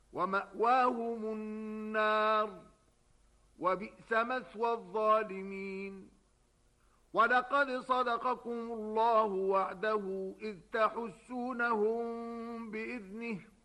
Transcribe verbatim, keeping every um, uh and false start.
ومأواهم النار وبئس مثوى الظالمين. ولقد صدقكم الله وعده إذ تحسونهم بإذنه